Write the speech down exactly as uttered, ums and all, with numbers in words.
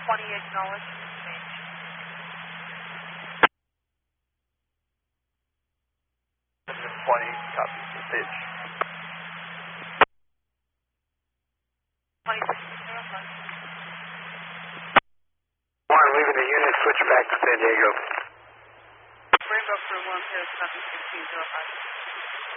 twenty, acknowledge. twenty, copy, stage. twenty-six, zero five. One, leaving the unit, switch back to San Diego. Rainbow Crew one, zero, copy, sixteen, zero five.